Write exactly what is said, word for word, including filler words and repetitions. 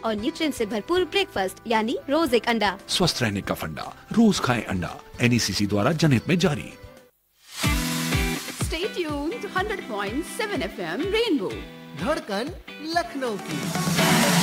और न्यूट्रिएंट से भरपूर ब्रेकफास्ट यानी रोज एक अंडा। स्वस्थ रहने का फंडा, रोज खाएं अंडा। एनईसीसी द्वारा जनहित में जारी। Stay tuned to one hundred point seven F M Rainbow. धड़कन लखनऊ की।